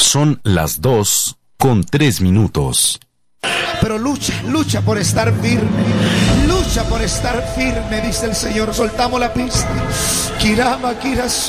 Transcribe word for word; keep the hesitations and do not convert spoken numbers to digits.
Son las dos con tres minutos. Pero lucha, lucha por estar firme. Lucha por estar firme, dice el Señor. Soltamos la pista. Kirama, Kiraso.